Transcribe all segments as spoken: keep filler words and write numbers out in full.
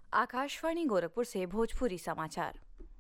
आकाशवाणी गोरखपुर से भोजपुरी समाचार।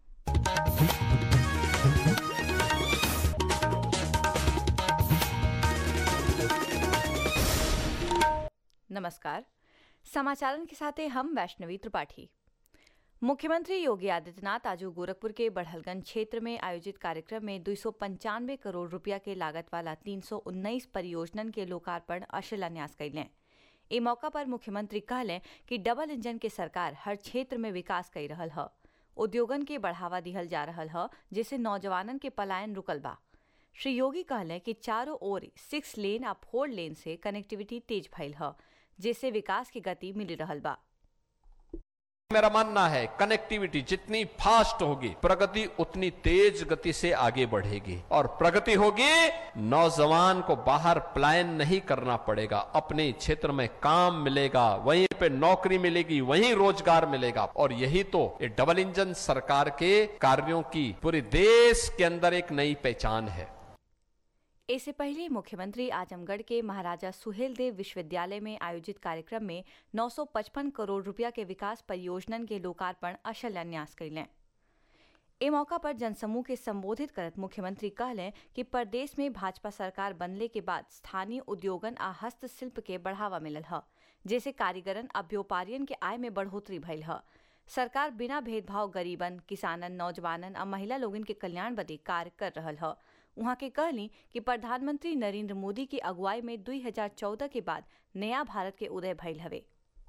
नमस्कार, समाचारों के साथ हम वैष्णवी त्रिपाठी। मुख्यमंत्री योगी आदित्यनाथ आज गोरखपुर के बढ़लगंज क्षेत्र में आयोजित कार्यक्रम में दो सौ पंचानवे करोड़ रुपया के लागत वाला तीन सौ उन्नीस परियोजनन के लोकार्पण और शिलान्यास कैलें। ए मौका पर मुख्यमंत्री कहलें कि डबल इंजन के सरकार हर क्षेत्र में विकास कर रहल ह, उद्योगन के बढ़ावा दिहल जा रहल ह, जिससे नौजवानन के पलायन रुकल बा। श्री योगी कहलें कि चारों ओर सिक्स लेन आ फोर लेन से कनेक्टिविटी तेज भइल ह, जिससे विकास की गति मिल रहल बा। मेरा मानना है कनेक्टिविटी जितनी फास्ट होगी प्रगति उतनी तेज गति से आगे बढ़ेगी, और प्रगति होगी नौजवान को बाहर पलायन नहीं करना पड़ेगा, अपने क्षेत्र में काम मिलेगा, वहीं पे नौकरी मिलेगी, वहीं रोजगार मिलेगा। और यही तो ये डबल इंजन सरकार के कार्यों की पूरे देश के अंदर एक नई पहचान है। इससे पहले मुख्यमंत्री आजमगढ़ के महाराजा सुहेलदेव विश्वविद्यालय में आयोजित कार्यक्रम में नौ सौ पचपन करोड़ रुपया के विकास परियोजनन के लोकार्पण और शिलान्यास कैलें। ए मौका पर जनसमूह के संबोधित करत मुख्यमंत्री कहलें कि प्रदेश में भाजपा सरकार बनने के बाद स्थानीय उद्योगन आ हस्तशिल्प के बढ़ावा मिलल ह, जैसे कारीगरन आ व्यापारियन के आय में बढ़ोतरी भइल ह। सरकार बिना भेदभाव गरीबन, किसानन, नौजवानन आ महिला लोगन के कल्याण बदे कार्य कर रहल ह। उहाँ के कहली कि प्रधानमंत्री नरेंद्र मोदी की अगुवाई में दो हज़ार चौदह के बाद नया भारत के उदय भइल हवे।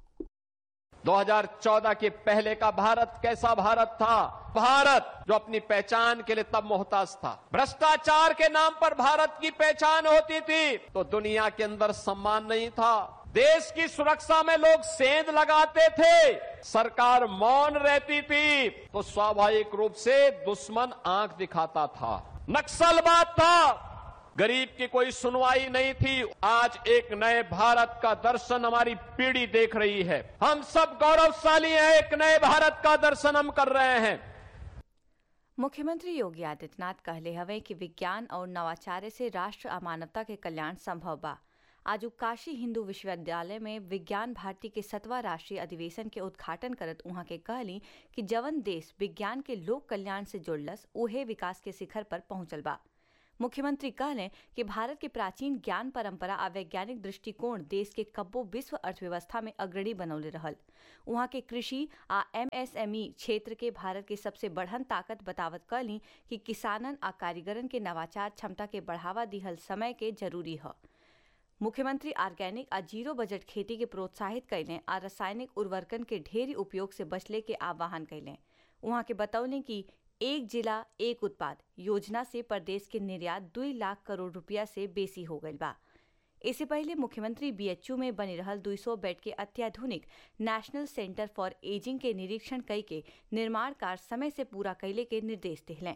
दो हज़ार चौदह के पहले का भारत कैसा भारत था? भारत जो अपनी पहचान के लिए तब मोहताज था, भ्रष्टाचार के नाम पर भारत की पहचान होती थी तो दुनिया के अंदर सम्मान नहीं था। देश की सुरक्षा में लोग सेंध लगाते थे, सरकार मौन रहती थी तो स्वाभाविक रूप से दुश्मन आंख दिखाता था, नक्सलवाद था, गरीब की कोई सुनवाई नहीं थी। आज एक नए भारत का दर्शन हमारी पीढ़ी देख रही है। हम सब गौरवशाली हैं, एक नए भारत का दर्शन हम कर रहे हैं। मुख्यमंत्री योगी आदित्यनाथ कहले हवे कि विज्ञान और नवाचार से राष्ट्र और मानवता के कल्याण संभव बा। आज काशी हिंदू विश्वविद्यालय में विज्ञान भारती के सतवां राष्ट्रीय अधिवेशन के उद्घाटन करत उहाँ के कहली कि जवन देश विज्ञान के लोक कल्याण से जुड़लस उहे विकास के शिखर पर पहुंचल बा। मुख्यमंत्री कहलें कि भारत के प्राचीन ज्ञान परंपरा आ वैज्ञानिक दृष्टिकोण देश के कब्बो विश्व अर्थव्यवस्था में अग्रणी बनौले रहल। उहाँ के कृषि आ एमएसएमई क्षेत्र के भारत के सबसे बढ़न ताकत बतावत कहली कि किसानन आ कारीगरन के नवाचार क्षमता के बढ़ावा दिहल समय के जरूरी है। मुख्यमंत्री ऑर्गेनिक आ जीरो बजट खेती के प्रोत्साहित कैलें आ रासायनिक उर्वरकन के ढेरी उपयोग से बचले के आह्वान कैलें। उहाँ के बतौलें कि एक जिला एक उत्पाद योजना से प्रदेश के निर्यात दो लाख करोड़ रुपया से बेसी हो गई बा। इससे पहले मुख्यमंत्री बीएचयू में बनी रहल दो सौ बेड के अत्याधुनिक नेशनल सेंटर फॉर एजिंग के निरीक्षण कई के निर्माण कार्य समय से पूरा कैले के निर्देश दिहलें।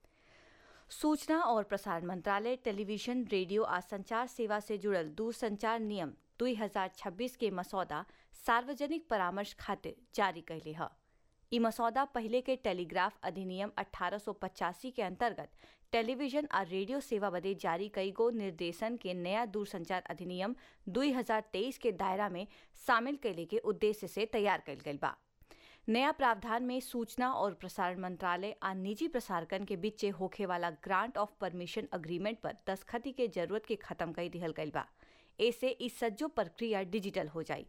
सूचना और प्रसारण मंत्रालय टेलीविजन, रेडियो आ संचार सेवा से जुड़ल दूरसंचार नियम दो हज़ार छब्बीस के मसौदा सार्वजनिक परामर्श खातिर जारी कैले है। ई मसौदा पहले के टेलीग्राफ अधिनियम अठारह सौ पचासी के अंतर्गत टेलीविजन और रेडियो सेवा बदे जारी कई गो निर्देशन के नया दूरसंचार अधिनियम दो हज़ार तेईस के दायरा में शामिल कैले के उद्देश्य से तैयार कैल गई बा। नया प्रावधान में सूचना और प्रसारण मंत्रालय आ निजी प्रसारकन के बीच होखे वाला ग्रांट ऑफ परमिशन अग्रीमेंट पर दस्तखती के जरूरत के खत्म कर दिहल गई बा। ऐसे इस सज्जो प्रक्रिया डिजिटल हो जाई।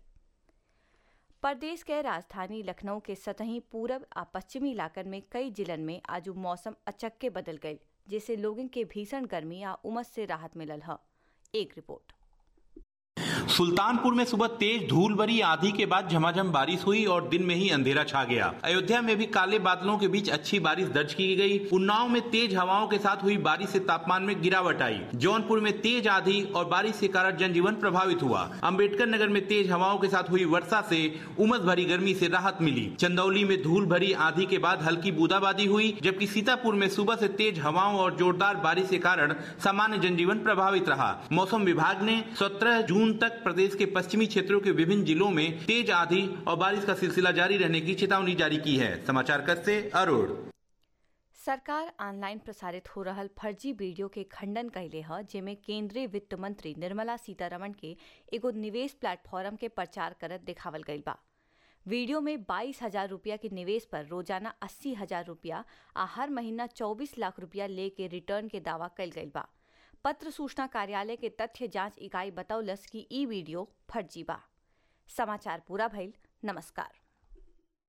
प्रदेश के राजधानी लखनऊ के सतही पूरब आ पश्चिमी इलाकन में कई जिलन में आज मौसम अचक्के बदल गई, जिससे लोगन के भीषण गर्मी आ उमस से राहत मिलल है। एक रिपोर्ट। सुल्तानपुर में सुबह तेज धूल भरी आंधी के बाद झमाझम बारिश हुई और दिन में ही अंधेरा छा गया। अयोध्या में भी काले बादलों के बीच अच्छी बारिश दर्ज की गई। उन्नाव में तेज हवाओं के साथ हुई बारिश से तापमान में गिरावट आई। जौनपुर में तेज आंधी और बारिश के कारण जनजीवन प्रभावित हुआ। अम्बेडकर नगर में तेज हवाओं के साथ हुई वर्षा से उमस भरी गर्मी से राहत मिली। चंदौली में धूल भरी आंधी के बाद हल्की बूंदाबांदी हुई, जबकि सीतापुर में सुबह से तेज हवाओं और जोरदार बारिश के कारण सामान्य जनजीवन प्रभावित रहा। मौसम विभाग ने सत्रह जून तक प्रदेश के पश्चिमी क्षेत्रों के विभिन्न जिलों में तेज आंधी और बारिश का सिलसिला जारी रहने की चेतावनी जारी की है। समाचार कक्ष से अरुण। सरकार ऑनलाइन प्रसारित हो रहल फर्जी वीडियो के खंडन कैले है, जेमें केंद्रीय वित्त मंत्री निर्मला सीतारमण के एगो निवेश प्लेटफॉर्म के प्रचार करत दिखावल गई बा। वीडियो में बाईस हजार रुपया के निवेश पर रोजाना अस्सी हजार रुपया आ हर महीना चौबीस लाख रुपया लेके रिटर्न के दावा कल गई बा। पत्र सूचना कार्यालय के तथ्य जांच इकाई बतौलस कि ई वीडियो फर्जी बा। समाचार पूरा भइल। नमस्कार।